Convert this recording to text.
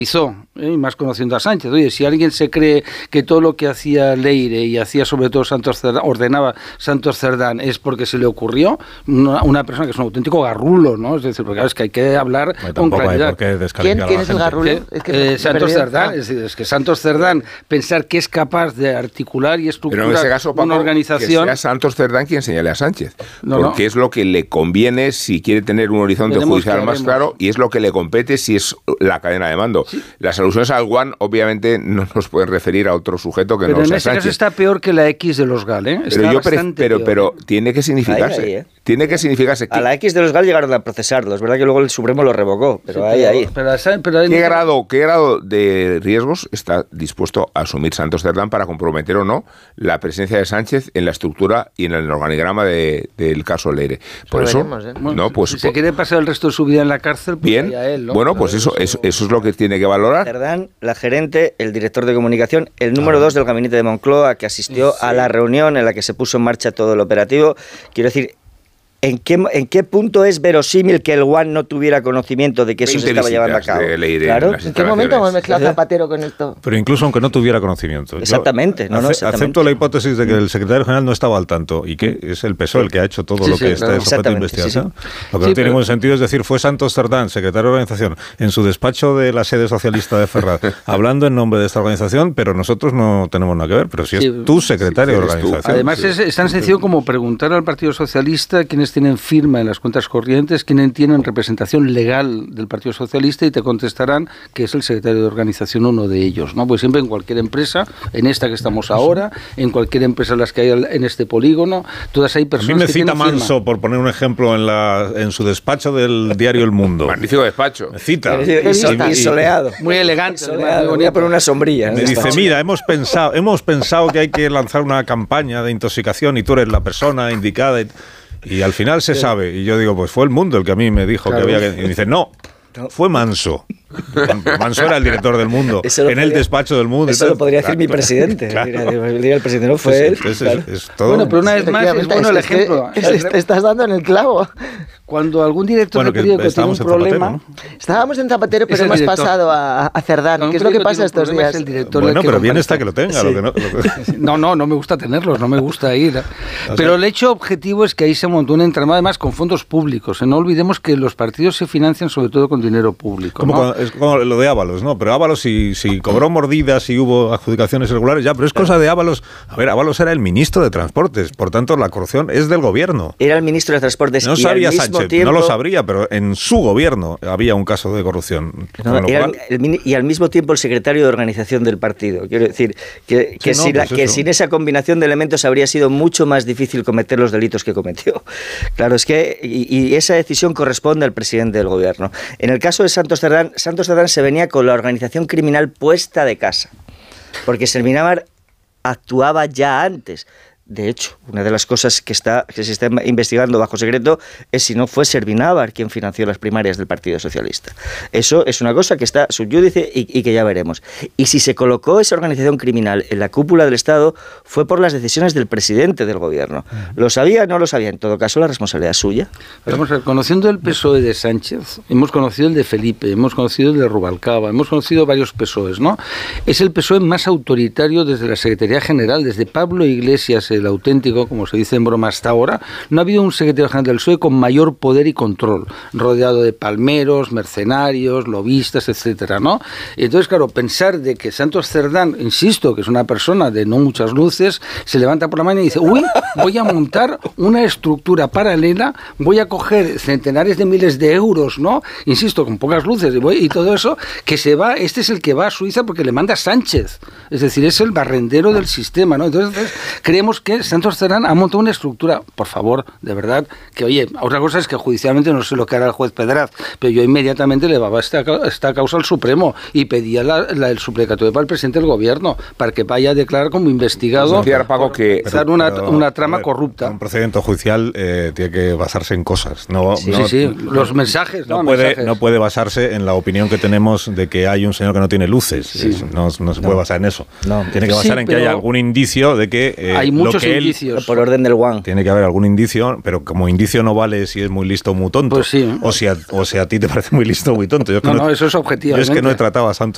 y más conociendo a Sánchez. Oye, si alguien se cree que todo lo que hacía Leire y hacía sobre todo ordenaba Santos Cerdán es porque se le ocurrió, una persona que es un auténtico garrulo, ¿no? Es decir, porque claro, es que hay que hablar con claridad. ¿Quién es el garrulo? Santos Cerdán. Es que Santos Cerdán, pensar que es capaz de articular y estructurar pero en ese caso, Paco, una organización... que sea Santos Cerdán quien señale a Sánchez, porque es lo que le conviene si quiere tener un horizonte judicial más claro, y es lo que le compete si es la cadena de mando. Sí. Las alusiones al One obviamente no nos pueden referir a otro sujeto que no sea Sánchez. Pero en este caso está peor que la X de los GAL, ¿eh? Pero tiene que significarse. Ahí, Tiene que significarse. A la X de los GAL llegaron a procesarlo. Es verdad que luego el Supremo lo revocó, pero ahí. ¿Qué grado de riesgos está dispuesto a asumir Santos Cerdán para comprometer o no la presencia de Sánchez en la estructura y en el organigrama del caso Leire? Por eso, si se quiere pasar el resto de su vida en la cárcel, pues bien, a él, ¿no? Bueno, pues eso es lo que tiene que valorar. Cerdán, la gerente, el director de comunicación, el número 2 del gabinete de Moncloa, que asistió a la reunión en la que se puso en marcha todo el operativo. Quiero decir, ¿en qué punto es verosímil que el One no tuviera conocimiento de que eso se estaba llevando a cabo? Claro. ¿En qué momento hemos mezclado Zapatero con esto? Pero incluso aunque no tuviera conocimiento. Exactamente. Exactamente. Acepto la hipótesis de que el secretario general no estaba al tanto y que es el PSOE el que ha hecho todo lo que está sujeto a investigación. Lo que no tiene ningún sentido es decir, fue Santos Cerdán, secretario de organización, en su despacho de la sede socialista de Ferraz, hablando en nombre de esta organización, pero nosotros no tenemos nada que ver. Pero si es tu secretario de organización. Además, es tan sencillo como preguntar al Partido Socialista quiénes tienen firma en las cuentas corrientes, quiénes tienen representación legal del Partido Socialista, y te contestarán que es el secretario de organización uno de ellos, ¿no? Pues siempre en cualquier empresa, en esta que estamos ahora, en cualquier empresa en las que hay en este polígono, todas hay personas. A mí me que cita tienen Manso, firma. por poner un ejemplo, en su despacho del diario El Mundo. Magnífico despacho. Me cita. Y soleado. Muy elegante. Voy a poner una sombrilla. Me dice, mira, hemos pensado que hay que lanzar una campaña de intoxicación y tú eres la persona indicada. Y al final se sabe. Y yo digo, pues fue El Mundo el que a mí me dijo que había que... Y me dice, no, fue Manso. Manso era el director del Mundo, en el despacho del Mundo. Eso lo podría decir mi presidente. El presidente no fue él. Es todo. Bueno, pero una vez más es bueno el ejemplo. Te estás dando en el clavo. Cuando algún director de periódico tiene un problema... Zapatero, ¿no? Estábamos en Zapatero, pero hemos pasado a Cerdán. ¿Qué es lo que pasa estos días? Bueno, pero bien está que lo tenga. No me gusta tenerlos, no me gusta ir. Pero el hecho objetivo es que ahí se montó un entramado, además con fondos públicos. No olvidemos que los partidos se financian sobre todo con dinero público. Es como lo de Ábalos, ¿no? Pero Ábalos si cobró mordidas y hubo adjudicaciones irregulares, ya, pero es cosa de Ábalos. A ver, Ábalos era el ministro de Transportes, por tanto la corrupción es del gobierno. Era el ministro de Transportes. No sabía Sánchez, no lo sabría, pero en su gobierno había un caso de corrupción. Y al mismo tiempo el secretario de organización del partido. Quiero decir que sin esa combinación de elementos habría sido mucho más difícil cometer los delitos que cometió. Claro, es que y esa decisión corresponde al presidente del gobierno. En el caso de Santos Cerdán se venía con la organización criminal puesta de casa, porque Servinávar actuaba ya antes. De hecho, una de las cosas que se está investigando bajo secreto es si no fue Servinávar quien financió las primarias del Partido Socialista. Eso es una cosa que está sub judice y que ya veremos. Y si se colocó esa organización criminal en la cúpula del Estado, fue por las decisiones del presidente del gobierno. ¿Lo sabía? No lo sabía. En todo caso, la responsabilidad es suya. Pero vamos a ver, conociendo el PSOE de Sánchez, hemos conocido el de Felipe, hemos conocido el de Rubalcaba, hemos conocido varios PSOEs, ¿no? Es el PSOE más autoritario desde la Secretaría General, desde Pablo Iglesias, el auténtico, como se dice en broma hasta ahora. No ha habido un secretario general del PSOE con mayor poder y control, rodeado de palmeros, mercenarios, lobistas, etcétera, ¿no? Y entonces, claro, pensar de que Santos Cerdán, insisto, que es una persona de no muchas luces, se levanta por la mañana y dice, uy, voy a montar una estructura paralela, voy a coger centenares de miles de euros, ¿no? Insisto, con pocas luces, y todo eso, que se va, este es el que va a Suiza porque le manda Sánchez, es decir, es el barrendero del sistema, ¿no? Entonces, creemos que Santos Cerdán ha montado una estructura, por favor, de verdad, que oye, otra cosa es que judicialmente no sé lo que hará el juez Pedraz, pero yo inmediatamente levaba esta causa al Supremo y pedía el suplicatorio para el presidente del gobierno, para que vaya a declarar como investigado una trama corrupta. Un procedimiento judicial tiene que basarse en cosas, los mensajes. No puede basarse en la opinión que tenemos de que hay un señor que no tiene luces, no se puede basar en eso. Tiene que basar en que haya algún indicio de que hay muchos indicios. Por orden del One. Tiene que haber algún indicio, pero como indicio no vale si es muy listo o muy tonto. Pues sí. O si a ti te parece muy listo o muy tonto. Eso es objetivo. Yo es que no he tratado a Santos